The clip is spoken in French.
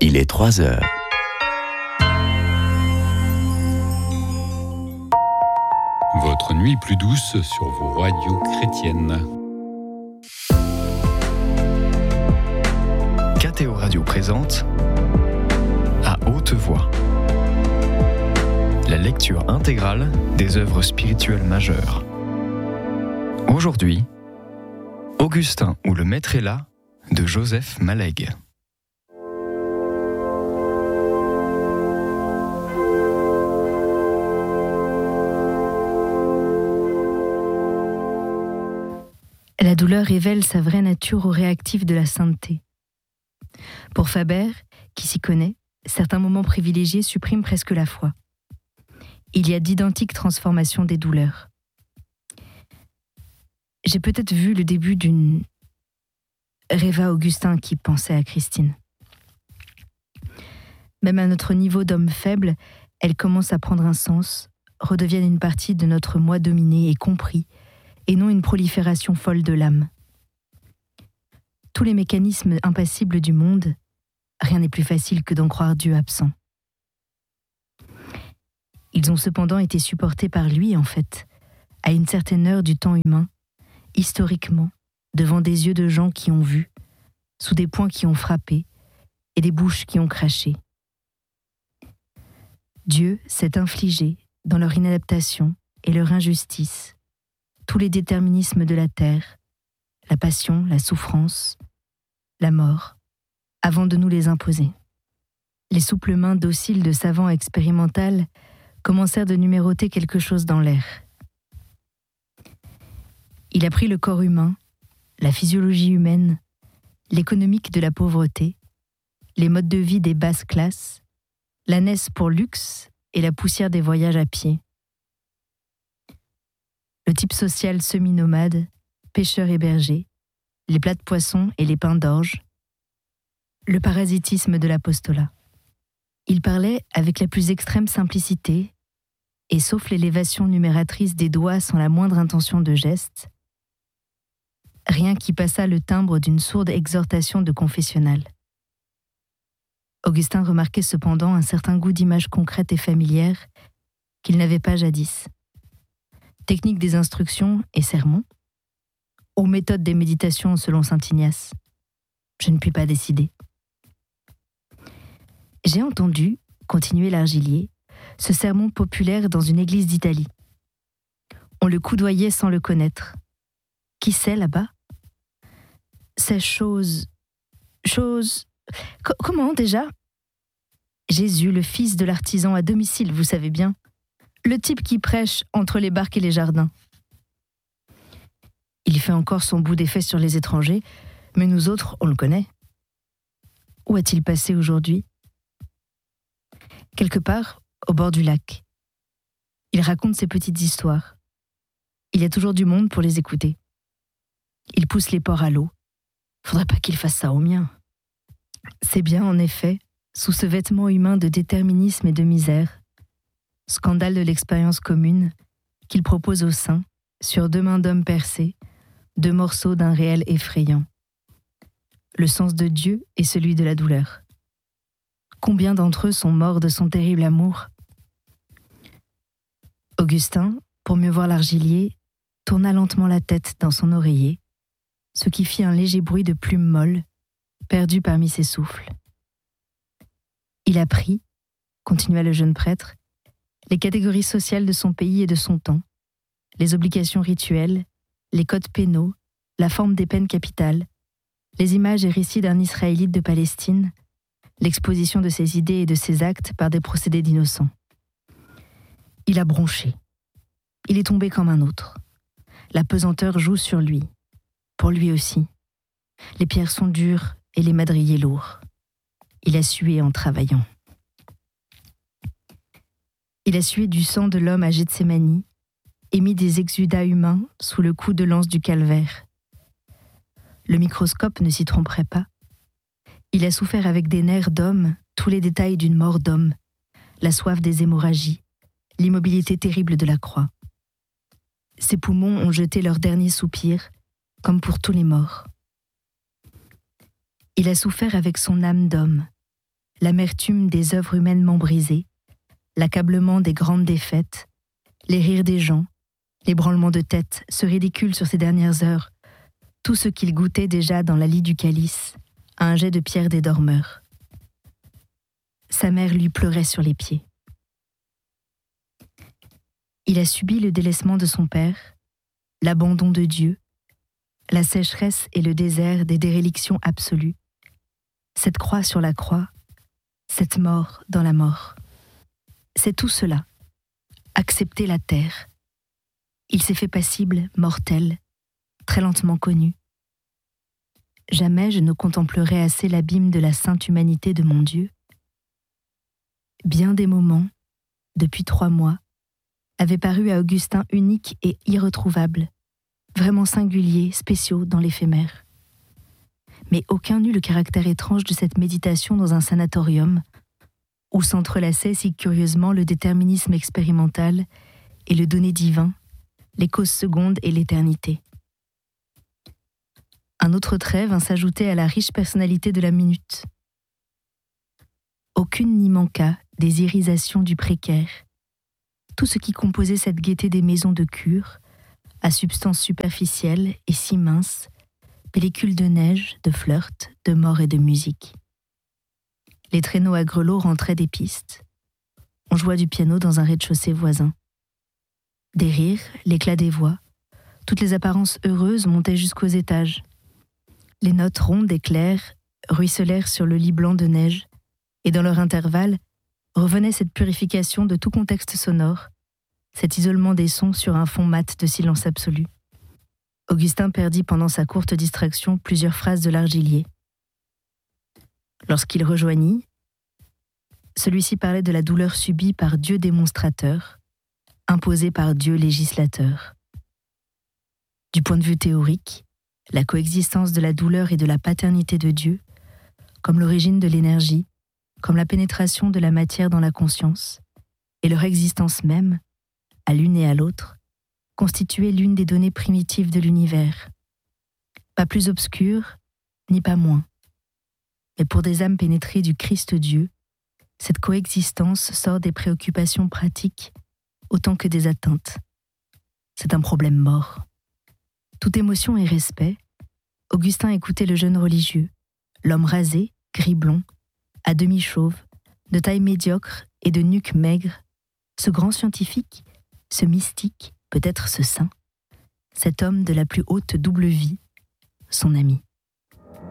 Il est 3 heures. Votre nuit plus douce sur vos radios chrétiennes. KTO Radio présente À haute voix la lecture intégrale des œuvres spirituelles majeures. Aujourd'hui, Augustin ou le Maître est là de Joseph Malègue. La douleur révèle sa vraie nature au réactif de la sainteté. Pour Faber, qui s'y connaît, certains moments privilégiés suppriment presque la foi. Il y a d'identiques transformations des douleurs. J'ai peut-être vu le début d'une rêva Augustin qui pensait à Christine. Même à notre niveau d'homme faible, elle commence à prendre un sens, redevienne une partie de notre moi dominé et compris, et non une prolifération folle de l'âme. Tous les mécanismes impassibles du monde, rien n'est plus facile que d'en croire Dieu absent. Ils ont cependant été supportés par lui, en fait, à une certaine heure du temps humain, historiquement, devant des yeux de gens qui ont vu, sous des poings qui ont frappé, et des bouches qui ont craché. Dieu s'est infligé, dans leur inadaptation et leur injustice, tous les déterminismes de la terre, la passion, la souffrance, la mort, avant de nous les imposer. Les souples mains dociles de savants expérimentaux commencèrent de numéroter quelque chose dans l'air. Il a pris le corps humain, la physiologie humaine, l'économique de la pauvreté, les modes de vie des basses classes, l'ânesse pour luxe et la poussière des voyages à pied. Le type social semi-nomade, pêcheur et berger, les plats de poisson et les pains d'orge, le parasitisme de l'apostolat. Il parlait avec la plus extrême simplicité, et sauf l'élévation numératrice des doigts sans la moindre intention de geste, rien qui passât le timbre d'une sourde exhortation de confessionnal. Augustin remarquait cependant un certain goût d'images concrètes et familières qu'il n'avait pas jadis. Technique des instructions et sermons, ou méthode des méditations selon saint Ignace, je ne puis pas décider. J'ai entendu, continuait l'Argilier, ce sermon populaire dans une église d'Italie. On le coudoyait sans le connaître. Qui c'est là-bas ? C'est comment déjà ? Jésus, le fils de l'artisan à domicile, vous savez bien. Le type qui prêche entre les barques et les jardins. Il fait encore son bout d'effet sur les étrangers, mais nous autres, on le connaît. Où a-t-il passé aujourd'hui ? Quelque part, au bord du lac. Il raconte ses petites histoires. Il y a toujours du monde pour les écouter. Il pousse les porcs à l'eau. Faudrait pas qu'il fasse ça au mien. C'est bien, en effet, sous ce vêtement humain de déterminisme et de misère, scandale de l'expérience commune, qu'il propose aux saints, sur 2 mains d'hommes percées, 2 morceaux d'un réel effrayant. Le sens de Dieu et celui de la douleur. Combien d'entre eux sont morts de son terrible amour ? Augustin, pour mieux voir l'Argilier, tourna lentement la tête dans son oreiller, ce qui fit un léger bruit de plumes molles, perdu parmi ses souffles. Il apprit, continua le jeune prêtre, les catégories sociales de son pays et de son temps, les obligations rituelles, les codes pénaux, la forme des peines capitales, les images et récits d'un Israélite de Palestine, l'exposition de ses idées et de ses actes par des procédés d'innocents. Il a bronché. Il est tombé comme un autre. La pesanteur joue sur lui, pour lui aussi. Les pierres sont dures et les madriers lourds. Il a sué en travaillant. Il a sué du sang de l'homme à Gethsémani, émis des exudats humains sous le coup de lance du calvaire. Le microscope ne s'y tromperait pas. Il a souffert avec des nerfs d'homme tous les détails d'une mort d'homme, la soif des hémorragies, l'immobilité terrible de la croix. Ses poumons ont jeté leur dernier soupir, comme pour tous les morts. Il a souffert avec son âme d'homme, l'amertume des œuvres humainement brisées, l'accablement des grandes défaites, les rires des gens, les branlements de tête, ce ridicule sur ces dernières heures, tout ce qu'il goûtait déjà dans la lie du calice, à un jet de pierre des dormeurs. Sa mère lui pleurait sur les pieds. Il a subi le délaissement de son père, l'abandon de Dieu, la sécheresse et le désert des dérélictions absolues, cette croix sur la croix, cette mort dans la mort. C'est tout cela, accepter la terre. Il s'est fait passible, mortel, très lentement connu. Jamais je ne contemplerai assez l'abîme de la sainte humanité de mon Dieu. Bien des moments, depuis 3 mois, avaient paru à Augustin uniques et irretrouvables, vraiment singuliers, spéciaux dans l'éphémère. Mais aucun n'eut le caractère étrange de cette méditation dans un sanatorium, où s'entrelaçaient si curieusement le déterminisme expérimental et le donné divin, les causes secondes et l'éternité. Un autre trait vint s'ajouter à la riche personnalité de la minute. Aucune n'y manqua des irisations du précaire, tout ce qui composait cette gaieté des maisons de cure, à substance superficielle et si mince, pellicule de neige, de flirt, de mort et de musique. Les traîneaux à grelots rentraient des pistes. On jouait du piano dans un rez-de-chaussée voisin. Des rires, l'éclat des voix, toutes les apparences heureuses montaient jusqu'aux étages. Les notes rondes et claires ruisselèrent sur le lit blanc de neige, et dans leur intervalle, revenait cette purification de tout contexte sonore, cet isolement des sons sur un fond mat de silence absolu. Augustin perdit pendant sa courte distraction plusieurs phrases de l'Argilier. Lorsqu'il rejoignit, celui-ci parlait de la douleur subie par Dieu démonstrateur, imposée par Dieu législateur. Du point de vue théorique, la coexistence de la douleur et de la paternité de Dieu, comme l'origine de l'énergie, comme la pénétration de la matière dans la conscience, et leur existence même, à l'une et à l'autre, constituait l'une des données primitives de l'univers. Pas plus obscure, ni pas moins. Mais pour des âmes pénétrées du Christ Dieu, cette coexistence sort des préoccupations pratiques autant que des atteintes. C'est un problème mort. Toute émotion et respect, Augustin écoutait le jeune religieux, l'homme rasé, gris-blond, à demi chauve, de taille médiocre et de nuque maigre, ce grand scientifique, ce mystique, peut-être ce saint, cet homme de la plus haute double vie, son ami.